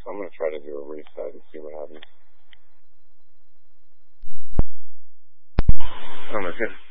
So I'm going to try to do a reset and see what happens. I'm going to hit